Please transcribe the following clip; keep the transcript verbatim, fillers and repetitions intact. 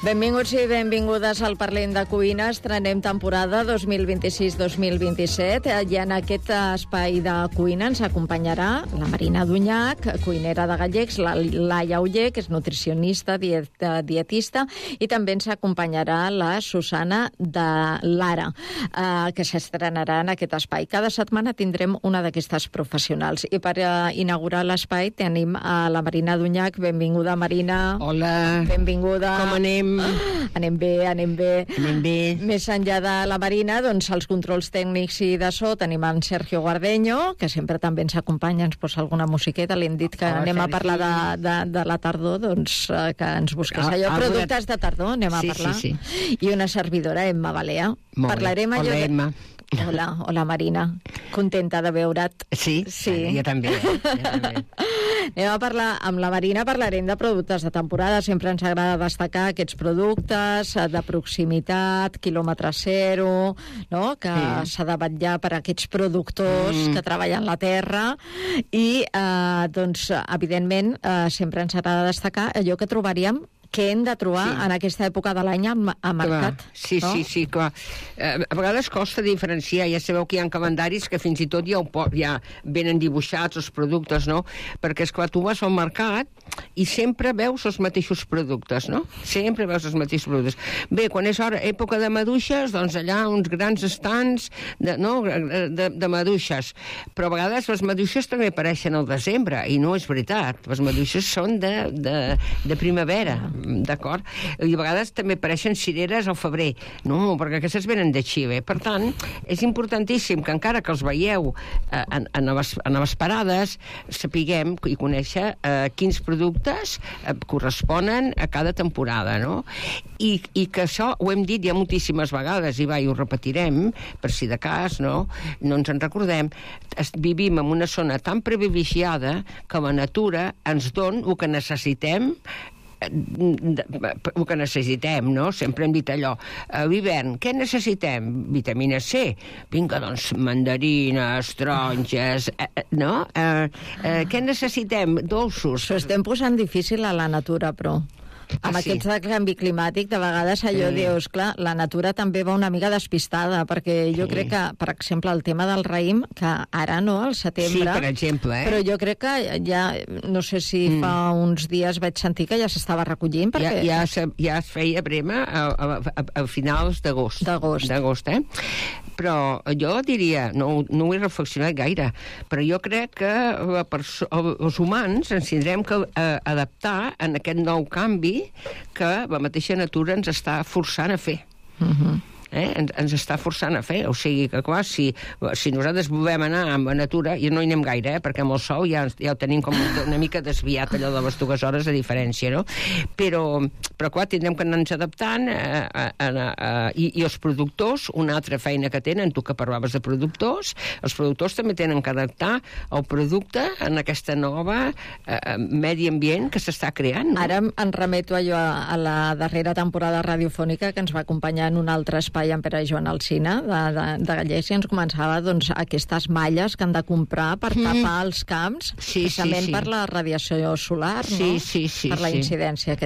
Benvinguts i benvingudes al Parlem de Cuina. Estrenem temporada dos mil vint-i-sis dos mil vint-i-set i en aquest espai de cuina ens acompanyarà la Marina Dunyac, cuinera de Gallecs, la Laia Oller, que és nutricionista, diet, dietista, i també ens acompanyarà la Susana de Lara, eh, que s'estrenarà en aquest espai. Cada setmana tindrem una d'aquestes professionals i per eh, inaugurar l'espai tenim a la Marina Dunyac. Benvinguda, Marina. Hola. Benvinguda. Com anem? Anem bé, anem bé. Anem bé. Més enllà de la Marina, doncs, els controls tècnics i de so tenim en Sergio Guardeño, que sempre també ens acompanya, ens posa alguna musiqueta. Li hem dit que Hola, anem Sergi. a parlar de, de, de la tardor, doncs eh, que ens busques allò. Ah, Productes de tardor, anem a Sí, parlar. sí, I una servidora, Emma Balea. Molt bé. Parlarem allò Hola, de- Emma. Hola, hola, Marina. Contenta de veure't. Sí? Sí. Jo també. Jo també. Anem a parlar, amb la Marina parlarem de productes de temporada. Sempre ens agrada destacar aquests productes eh, de proximitat, quilòmetre zero, no? Que Sí. s'ha de vetllar per aquests productors Mm. que treballen la terra i, eh, doncs, evidentment, eh, sempre ens agrada destacar allò que trobaríem que hem de trobar Sí. en aquesta època de l'any a, a mercat. Clar. Sí, no? sí, sí, clar. Eh, a vegades costa diferenciar. Ja sabeu que hi ha calendaris que fins i tot ja, ho po ja venen dibuixats els productes, no? Perquè, esclar, tu vas al mercat i sempre veus els mateixos productes, no? Sempre veus els mateixos productes. Bé, quan és hora, època de maduixes, doncs allà uns grans estants de, no? de, de maduixes. Però a vegades les maduixes també apareixen al desembre, i no és veritat. Les maduixes són de, de, de primavera, d'acord? I a vegades també apareixen cireres al febrer. No, perquè aquestes venen de Xile. Per tant, és importantíssim que encara que els veieu eh, en, en, les, en les parades, sapiguem i conèixer eh, quins productes eh, corresponen a cada temporada, no? I, I que això ho hem dit ja moltíssimes vegades, i va, i ho repetirem, per si de cas, no? No ens en recordem. Es, vivim en una zona tan privilegiada que la natura ens dona el que necessitem el que necessitem, no? Sempre hem dit allò. A l'hivern, què necessitem? Vitamina C. Vinga, doncs, mandarines, taronges, eh, no? Eh, eh, què necessitem? Dolços. S'ho estem posant difícil a la natura, però. Amb Ah, sí? aquests de canvi climàtic, de vegades allò Sí. dius, clar, la natura també va una mica despistada, perquè jo Sí. crec que, per exemple, el tema del raïm, que ara no, al setembre... Sí, per exemple, eh? Però jo crec que ja, no sé si Mm. fa uns dies vaig sentir que ja s'estava recollint, Ja, perquè... ja, se, ja es feia brema a, a, a, a finals d'agost. D'agost. D'agost, eh? Però jo diria, no, no ho he reflexionat gaire, però jo crec que la perso els humans ens tindrem que eh, adaptar en aquest nou canvi que la mateixa natura ens està forçant a fer. Uh-huh. Eh? Ens, ens està forçant a fer, o sigui que clar, si, si nosaltres volem anar amb la natura, i no hi anem gaire, eh? Perquè amb el sol ja, ja ho tenim com una mica desviat, allò de les dues hores de diferència, no? Però, però clar, tindrem que anar-nos adaptant eh, a, a, a, i, i els productors, una altra feina que tenen, tu que parlaves de productors, els productors també tenen que adaptar el producte en aquesta nova eh, medi ambient que s'està creant, no? Ara em remeto allò a, a la darrera temporada radiofònica que ens va acompanyar en un altre espai en Pere Joan Alsina, de, de, de Gallecs, i ens començava doncs, aquestes malles que han de comprar per Mm. tapar els camps, Sí, sí, precisament sí. per la radiació solar, Sí, no? sí, sí, per la sí. incidència que